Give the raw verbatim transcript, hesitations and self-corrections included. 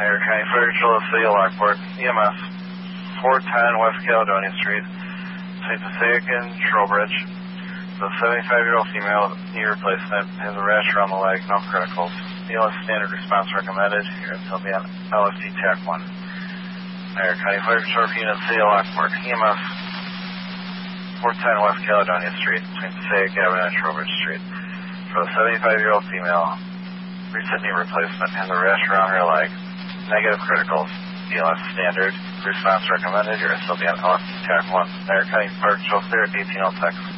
Niagara County Fire Patrol, City of Lockport, E M S, four ten West Caledonia Street, between Passaic and Trowbridge. The seventy-five-year-old female with knee replacement has a rash around the leg, no criticals. E L S standard response recommended. Here until the L S D TAC one. Niagara County Fire Patrol Unit, City of Lockport, E M S, four ten West Caledonia Street, between Passaic Avenue and Trowbridge Street. For the seventy-five-year-old female, recent knee replacement has a rash around her leg, negative criticals. E L S standard response recommended. Here until the L S D TAC one. Niagara County Fire Patrol clear, eighteen oh six.